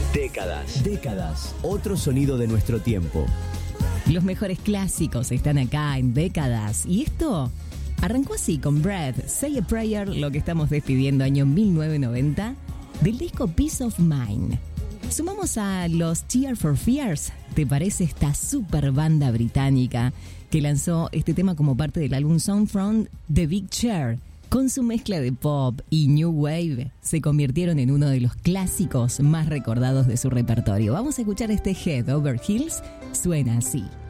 Décadas. Décadas. Otro sonido de nuestro tiempo. Los mejores clásicos están acá en Décadas. Y esto arrancó así con Bread, Say a Prayer, lo que estamos despidiendo año 1990, del disco Peace of Mind. Sumamos a los Tears for Fears, ¿te parece esta super banda británica que lanzó este tema como parte del álbum Song from the Big Chair? Con su mezcla de pop y new wave, se convirtieron en uno de los clásicos más recordados de su repertorio. Vamos a escuchar este Head Over Heels, suena así.